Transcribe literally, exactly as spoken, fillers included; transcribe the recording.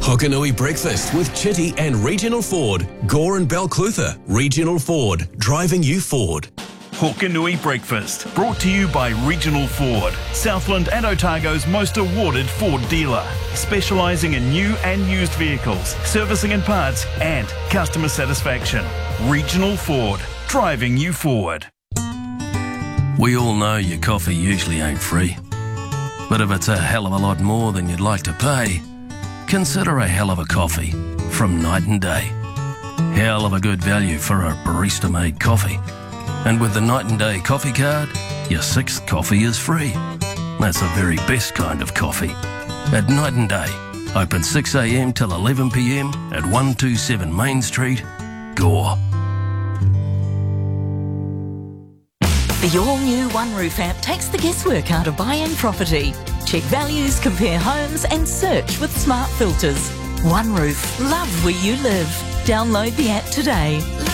Hokanui Breakfast with Chitty and Regional Ford. Gore and Balclutha. Regional Ford. Driving you forward. Hokanui Breakfast, brought to you by Regional Ford, Southland and Otago's most awarded Ford dealer, specialising in new and used vehicles, servicing and parts, and customer satisfaction. Regional Ford, driving you forward. We all know your coffee usually ain't free, but if it's a hell of a lot more than you'd like to pay, consider a hell of a coffee from Night and Day. Hell of a good value for a barista-made coffee. And with the Night and Day coffee card, your sixth coffee is free. That's the very best kind of coffee. At Night and Day, open six a m till eleven p m at one two seven Main Street, Gore. The all-new OneRoof app takes the guesswork out of buying property. Check values, compare homes and search with smart filters. OneRoof, love where you live. Download the app today.